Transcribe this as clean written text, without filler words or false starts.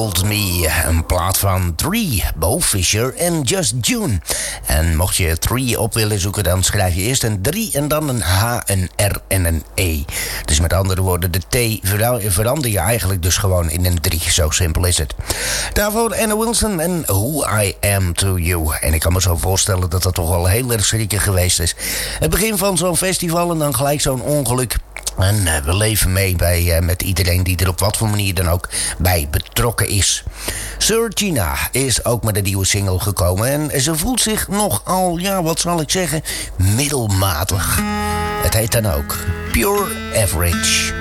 Told Me. Een plaat van 3, Bo Fischer en Just June. En mocht je 3 op willen zoeken, dan schrijf je eerst een 3 en dan een H, een R en een E. Dus met andere woorden, de T verander je eigenlijk dus gewoon in een 3. Zo simpel is het. Daarvoor Anna Wilson en Who I Am To You. En ik kan me zo voorstellen dat dat toch wel heel erg schrikken geweest is. Het begin van zo'n festival en dan gelijk zo'n ongeluk. En we leven mee met iedereen die er op wat voor manier dan ook bij betrokken is. Sir Gina is ook met een nieuwe single gekomen. En ze voelt zich nogal, ja, wat zal ik zeggen, middelmatig. Het heet dan ook Pure Average.